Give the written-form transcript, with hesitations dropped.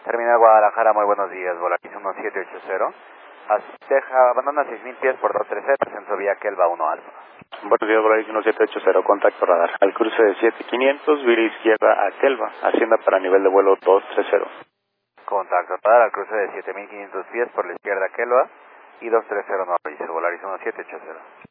Terminal Guadalajara, muy buenos días, Volaris 1780. Azteca, abandona 6000 pies por 230, descenso vía Kelva 1 Alfa. Buenos días, Volaris 1780, contacto radar. Al cruce de 7500, vira izquierda a Kelva, hacienda para nivel de vuelo 230. Contacto radar al cruce de 7500 pies por la izquierda Kelva y 230 no aviso, Volaris 1780.